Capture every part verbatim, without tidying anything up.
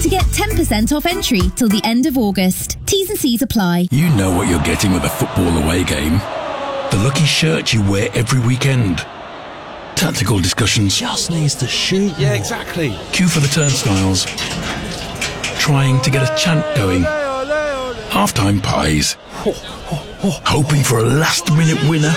get ten percent off entry till the end of August. T's and C's apply. You know what you're getting with a football away game. The lucky shirt you wear every weekend. Tactical discussions. Just needs to shoot. Yeah, exactly. Queue for the turnstiles. Trying to get a chant going. Half-time pies. Hoping for a last-minute winner.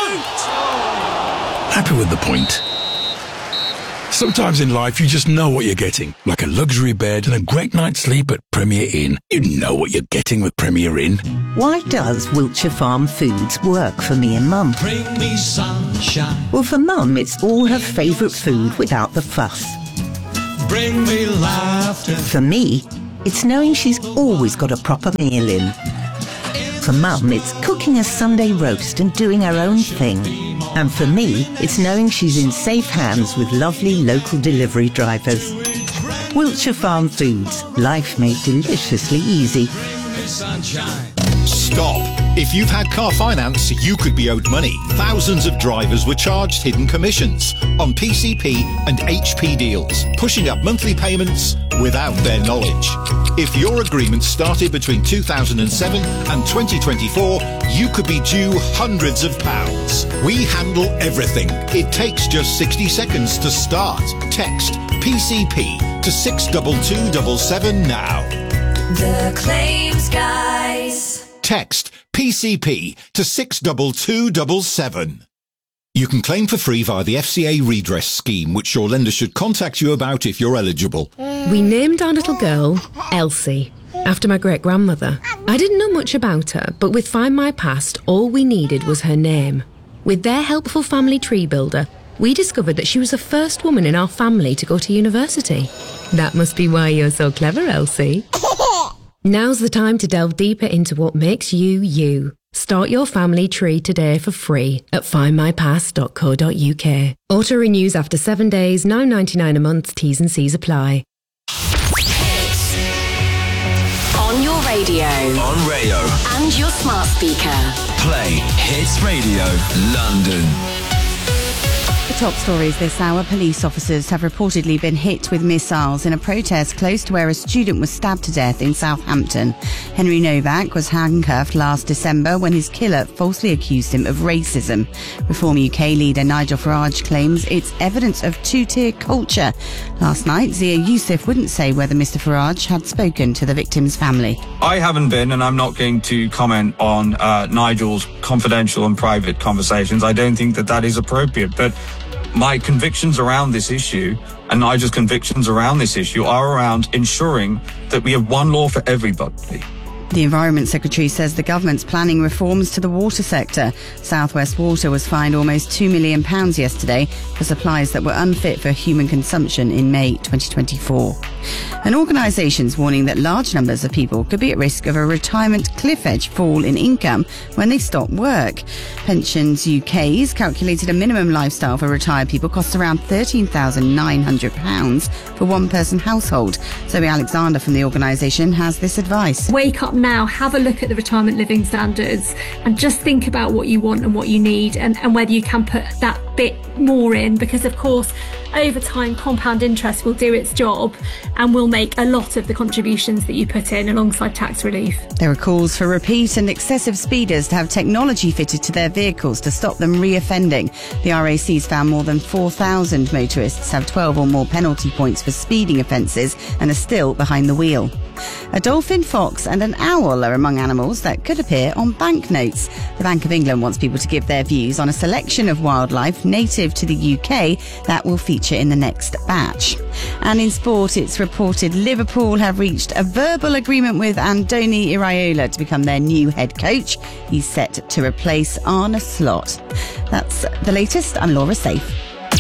Happy with the point. Sometimes in life you just know what you're getting. Like a luxury bed and a great night's sleep at Premier Inn. You know what you're getting with Premier Inn. Why does Wiltshire Farm Foods work for me and Mum? Bring me sunshine. Well, for Mum, it's all her favourite food without the fuss. Bring me laughter. For me, it's knowing she's always got a proper meal in. For Mum, it's cooking a Sunday roast and doing her own thing. And for me, it's knowing she's in safe hands with lovely local delivery drivers. Wiltshire Farm Foods. Life made deliciously easy. Stop. If you've had car finance, you could be owed money. Thousands of drivers were charged hidden commissions on P C P and H P deals, pushing up monthly payments without their knowledge. If your agreement started between two thousand seven and twenty twenty-four, you could be due hundreds of pounds. We handle everything. It takes just sixty seconds to start. Text P C P to six two two seven seven now. The Claims Guys. Text P C P to six two two seven seven. You can claim for free via the F C A redress scheme, which your lender should contact you about if you're eligible. We named our little girl Elsie, after my great-grandmother. I didn't know much about her, but with Find My Past, all we needed was her name. With their helpful family tree builder, we discovered that she was the first woman in our family to go to university. That must be why you're so clever, Elsie. Now's the time to delve deeper into what makes you, you. Start your family tree today for free at find my past dot co dot uk. Auto renews after seven days, nine ninety-nine a month, T's and C's apply. On your radio. On radio. And your smart speaker. Play Hits Radio London. The top stories this hour. Police officers have reportedly been hit with missiles in a protest close to where a student was stabbed to death in Southampton. Henry Novak was handcuffed last December when his killer falsely accused him of racism. Reform U K leader Nigel Farage claims it's evidence of two-tier culture. Last night, Zia Youssef wouldn't say whether Mr Farage had spoken to the victim's family. I haven't been, and I'm not going to comment on uh, Nigel's confidential and private conversations. I don't think that that is appropriate, but my convictions around this issue and Nigel's convictions around this issue are around ensuring that we have one law for everybody. The Environment Secretary says the government's planning reforms to the water sector. South West Water was fined almost two million pounds yesterday for supplies that were unfit for human consumption in May twenty twenty-four. An organisation's warning that large numbers of people could be at risk of a retirement cliff edge fall in income when they stop work. Pensions U K's calculated a minimum lifestyle for retired people costs around thirteen thousand nine hundred pounds for one person household. Zoe Alexander from the organisation has this advice. Wake up now, have a look at the retirement living standards and just think about what you want and what you need and, and whether you can put that bit more in, because of course over time compound interest will do its job and will make a lot of the contributions that you put in alongside tax relief. There are calls for repeat and excessive speeders to have technology fitted to their vehicles to stop them re-offending. The R A C's found more than four thousand motorists have twelve or more penalty points for speeding offences and are still behind the wheel. A dolphin, fox and an owl are among animals that could appear on banknotes. The Bank of England wants people to give their views on a selection of wildlife native to the U K that will feature in the next batch. And in sport, it's reported Liverpool have reached a verbal agreement with Andoni Iraola to become their new head coach. He's set to replace Arne Slot. That's the latest. I'm Laura Safe.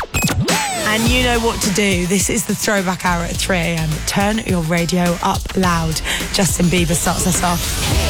And you know what to do. This is the Throwback Hour at three a.m. Turn your radio up loud. Justin Bieber starts us off.